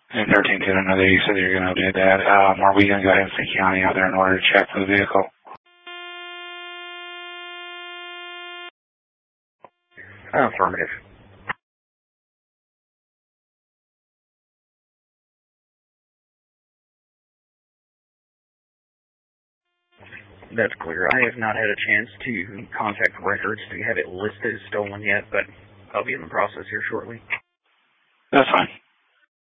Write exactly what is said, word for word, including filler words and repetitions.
And thirteen ten, another, you said you're going to update that. Um, are we going to go ahead and send county out there in order to check for the vehicle? Affirmative. That's clear. I have not had a chance to contact records to have it listed as stolen yet, but I'll be in the process here shortly. That's fine.